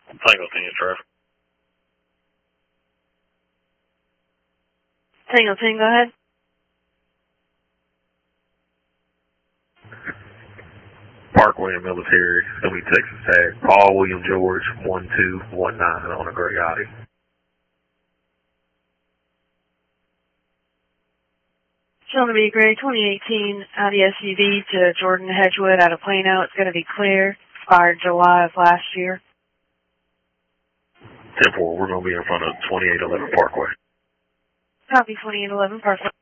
Tango 10 traffic. Tango 10, go ahead. Parkway and Military. It's going to be Texas tag. Paul William George 1219 on a gray Audi. Showing to be gray 2018 Audi SUV to Jordan Hedgewood out of Plano. It's going to be clear. Expired July of last year. 10-4, we're going to be in front of 2811 Parkway. Copy 2811 Parkway.